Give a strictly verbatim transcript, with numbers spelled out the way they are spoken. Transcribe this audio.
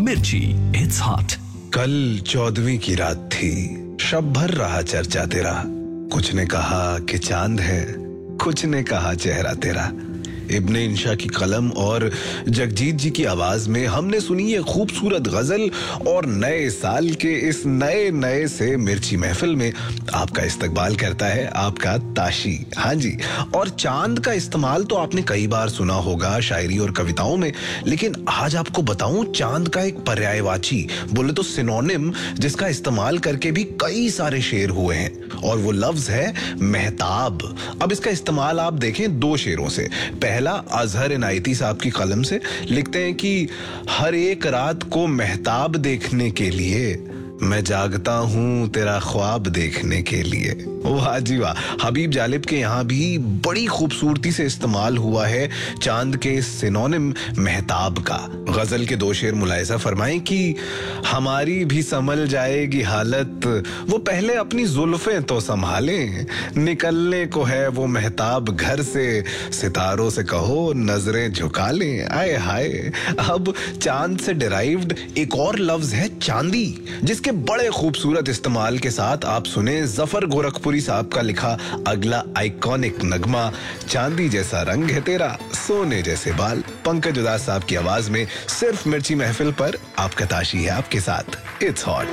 मिर्ची, it's hot. कल चौदहवीं की रात थी, शब भर रहा चर्चा तेरा। कुछ ने कहा कि चांद है, कुछ ने कहा चेहरा तेरा। इब्ने इंशा की कलम और जगजीत जी की आवाज में हमने सुनी ये खूबसूरत गजल। और नए साल के इस नए नए से मिर्ची महफिल में आपका इस्तकबाल करता है आपका ताशी। हाँ जी, और चांद का इस्तेमाल तो आपने कई बार सुना होगा शायरी और कविताओं में, लेकिन आज आपको बताऊं चांद का एक पर्यायवाची, बोले तो सिनोनिम, जिसका इस्तेमाल करके भी कई सारे शेर हुए हैं, और वो लफ्ज है मेहताब। अब इसका इस्तेमाल आप देखें दो शेरों से। पहला अजहर इनायती साहब की कलम से, लिखते हैं कि हर एक रात को मेहताब देखने के लिए मैं जागता हूं तेरा ख्वाब देखने के लिए। वाह जी वाह। हबीब जालिब के यहाँ भी बड़ी खूबसूरती से इस्तेमाल हुआ है चांद के सिनोनिम मेहताब का। गजल के दो शेर मुलायजा फरमाएं कि हमारी भी संभल जाएगी हालत, वो पहले अपनी जुल्फें तो संभालें, निकलने को है वो मेहताब घर से, सितारों से कहो नजरें झुका लें। आए हाय। अब चांद से डिराइव्ड एक और लफ्ज है चांदी, जिसके बड़े खूबसूरत इस्तेमाल के साथ आप सुने जफर गोरखपुरी साहब का लिखा अगला आइकॉनिक नगमा, चांदी जैसा रंग है तेरा, सोने जैसे बाल। पंकज उदास साहब की आवाज में सिर्फ मिर्ची महफिल पर आपका ताशी है आपके साथ। It's hot.